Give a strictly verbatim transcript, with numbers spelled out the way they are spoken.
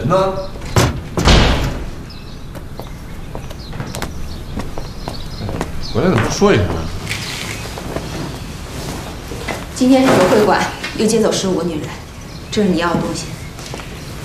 人呢？回来怎么不说一声啊？ 今天是个会馆，又接走十五个女人，这是你要的东西。